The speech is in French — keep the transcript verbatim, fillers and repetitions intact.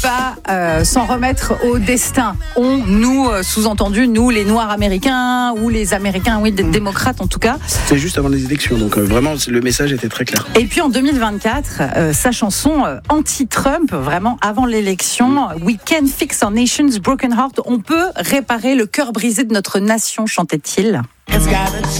pas euh, s'en remettre au destin. On, nous, euh, sous-entendu, nous, les Noirs américains ou les Américains, oui, des démocrates en tout cas. C'est juste avant les élections, donc euh, vraiment le message était très clair. Et puis en deux mille vingt-quatre, euh, sa chanson euh, anti-Trump, vraiment avant l'élection, We Can Fix Our Nation's Broken Heart, on peut réparer le cœur brisé de notre nation, chantait-il.